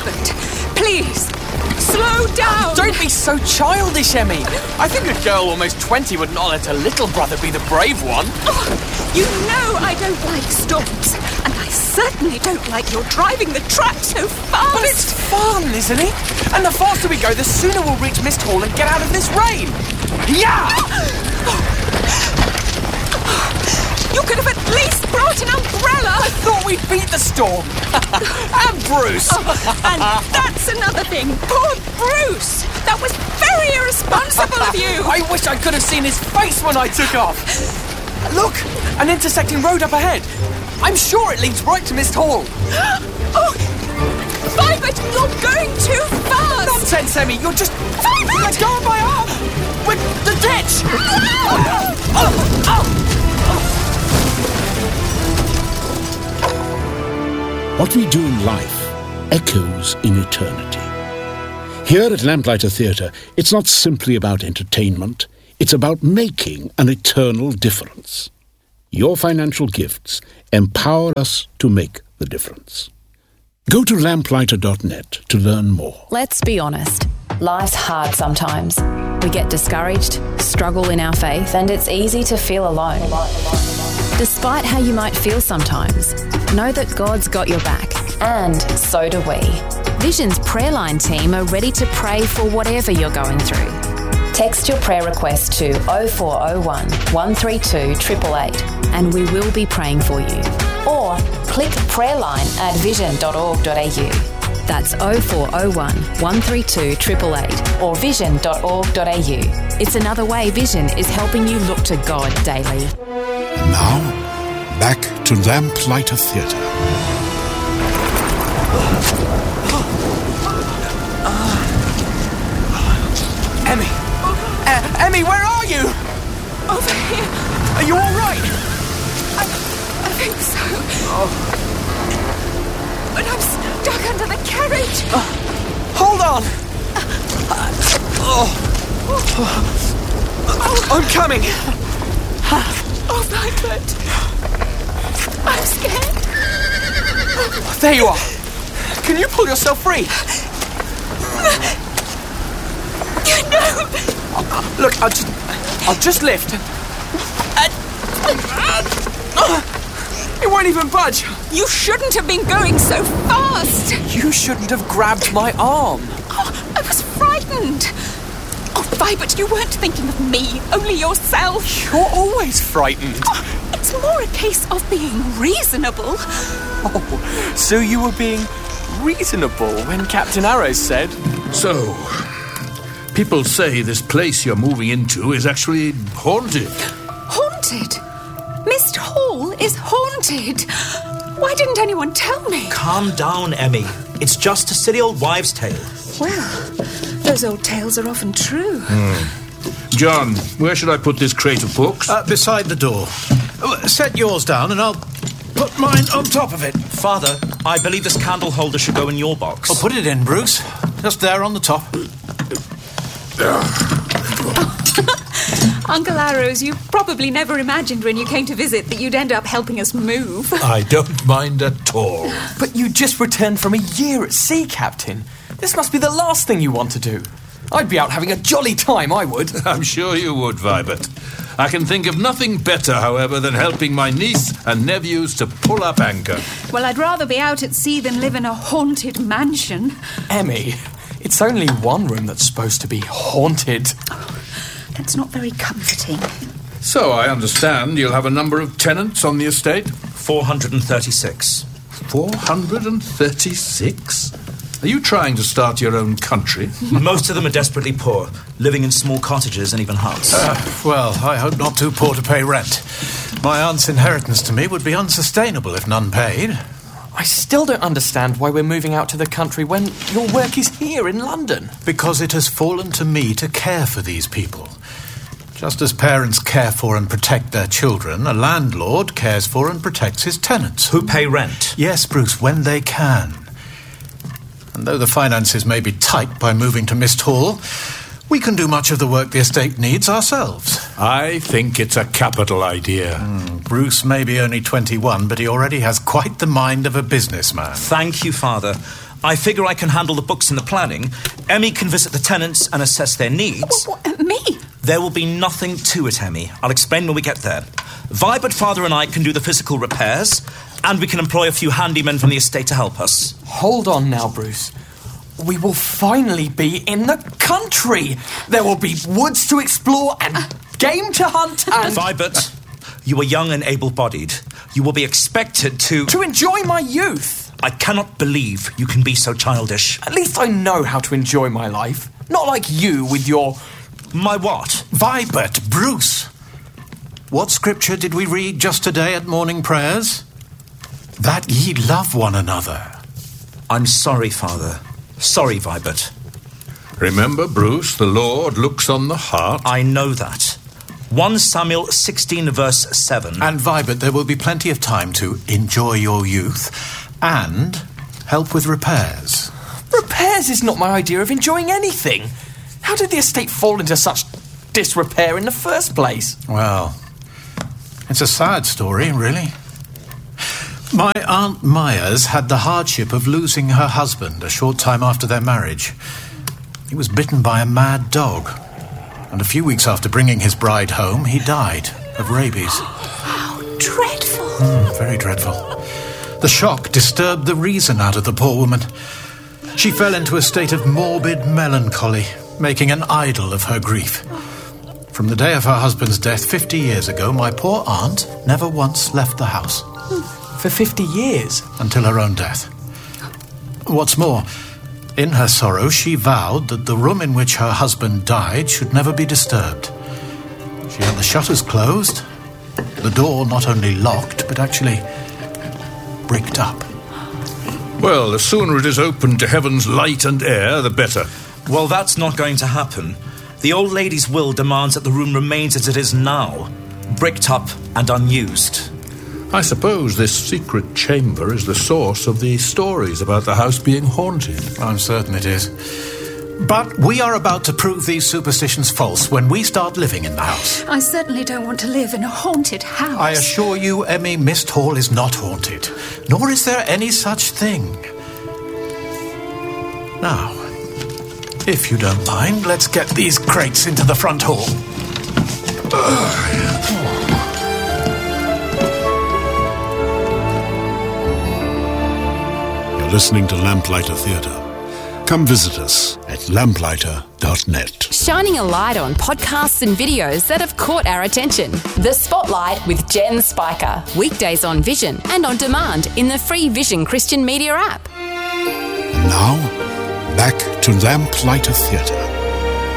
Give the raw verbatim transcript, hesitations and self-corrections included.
Vibert, please, slow down! Don't be so childish, Emmy. I think a girl almost twenty would not let her little brother be the brave one. Oh, you know I don't like storms, and I certainly don't like your driving the truck so fast. But it's fun, isn't it? And the faster we go, the sooner we'll reach Mist Hall and get out of this rain. Yeah! You could have at least brought an umbrella. I thought we'd beat the storm. And Bruce. Oh, and that's another thing. Poor Bruce. That was very irresponsible of you. I wish I could have seen his face when I took off. Look, an intersecting road up ahead. I'm sure it leads right to Mist Hall. Oh, Vibert, you're going too fast. Nonsense, Emmy. You're just... Vibert! Let go of my arm. With the ditch. Oh, oh, oh. What we do in life echoes in eternity. Here at Lamplighter Theatre, it's not simply about entertainment, it's about making an eternal difference. Your financial gifts empower us to make the difference. Go to lamplighter dot net to learn more. Let's be honest. Life's hard sometimes. We get discouraged, struggle in our faith, and it's easy to feel alone. Despite how you might feel sometimes, know that God's got your back, and so do we. Vision's prayer line team are ready to pray for whatever you're going through. Text your prayer request to oh four oh one, one three two, eight eight eight and we will be praying for you. Or click prayerline at vision dot org dot a u. That's oh four oh one, one three two, eight eight eight or vision dot org dot a u. It's another way Vision is helping you look to God daily. And now, back to Lamplighter Theatre. Emmy! Uh, Emmy, where are you? Over here. Are you all right? I, I think so. Oh. But I'm stuck under the carriage. Uh, hold on. Oh. Oh. I'm coming. Oh, Vibert. I'm scared. There you are. Can you pull yourself free? No. Uh, look, I'll just... I'll just lift. Uh, uh, it won't even budge. You shouldn't have been going so fast. You shouldn't have grabbed my arm. Oh, I was frightened. Oh, Vibert, you weren't thinking of me, only yourself. You're always frightened. Oh, it's more a case of being reasonable. Oh, so you were being reasonable when Captain Arrows said... So, people say this place you're moving into is actually haunted. Haunted? Mist Hall is haunted. Why didn't anyone tell me? Calm down, Emmy. It's just a silly old wives' tale. Well, those old tales are often true. Mm. John, where should I put this crate of books? Uh, beside the door. Set yours down and I'll put mine on top of it. Father, I believe this candle holder should go in your box. I'll put it in, Bruce. Just there on the top. Uncle Arrows, you probably never imagined when you came to visit that you'd end up helping us move. I don't mind at all. But you just returned from a year at sea, Captain. This must be the last thing you want to do. I'd be out having a jolly time, I would. I'm sure you would, Vibert. I can think of nothing better, however, than helping my niece and nephews to pull up anchor. Well, I'd rather be out at sea than live in a haunted mansion. Emmy, it's only one room that's supposed to be haunted. Oh, that's not very comforting. So I understand you'll have a number of tenants on the estate? four hundred thirty-six. four hundred thirty-six? Are you trying to start your own country? Most of them are desperately poor, living in small cottages and even huts. Uh, well, I hope not too poor to pay rent. My aunt's inheritance to me would be unsustainable if none paid. I still don't understand why we're moving out to the country when your work is here in London. Because it has fallen to me to care for these people. Just as parents care for and protect their children, a landlord cares for and protects his tenants. Who pay rent? Yes, Bruce, when they can. And though the finances may be tight by moving to Mist Hall, we can do much of the work the estate needs ourselves. I think it's a capital idea. Mm, Bruce may be only twenty-one, but he already has quite the mind of a businessman. Thank you, Father. I figure I can handle the books and the planning. Emmy can visit the tenants and assess their needs. What, what, me? There will be nothing to it, Emmy. I'll explain when we get there. Vibert Father and I can do the physical repairs, and we can employ a few handymen from the estate to help us. Hold on now, Bruce. We will finally be in the country. There will be woods to explore and game to hunt and... Vibert, you are young and able-bodied. You will be expected to... To enjoy my youth. I cannot believe you can be so childish. At least I know how to enjoy my life. Not like you with your... My what? Vibert, Bruce. What scripture did we read just today at morning prayers? That ye love one another. I'm sorry, Father. Sorry, Vibert. Remember, Bruce, the Lord looks on the heart. I know that. First Samuel sixteen, verse seven. And Vibert, there will be plenty of time to enjoy your youth and help with repairs. Repairs is not my idea of enjoying anything. How did the estate fall into such disrepair in the first place? Well, it's a sad story, really. My Aunt Myers had the hardship of losing her husband a short time after their marriage. He was bitten by a mad dog, and a few weeks after bringing his bride home, he died of rabies. How dreadful. Mm, very dreadful. The shock disturbed the reason out of the poor woman. She fell into a state of morbid melancholy, making an idol of her grief. From the day of her husband's death fifty years ago, my poor aunt never once left the house. For fifty years? Until her own death. What's more, in her sorrow, she vowed that the room in which her husband died should never be disturbed. She had the shutters closed, the door not only locked, but actually bricked up. Well, the sooner it is opened to heaven's light and air, the better. Well, that's not going to happen. The old lady's will demands that the room remains as it is now, bricked up and unused. I suppose this secret chamber is the source of the stories about the house being haunted. I'm certain it is. But we are about to prove these superstitions false when we start living in the house. I certainly don't want to live in a haunted house. I assure you, Emmy, Mist Hall is not haunted. Nor is there any such thing. Now, if you don't mind, let's get these crates into the front hall. You're listening to Lamplighter Theatre. Come visit us at lamplighter dot net. Shining a light on podcasts and videos that have caught our attention. The Spotlight with Jen Spiker. Weekdays on Vision and on demand in the free Vision Christian Media app. And now, back to Lamplighter Theatre.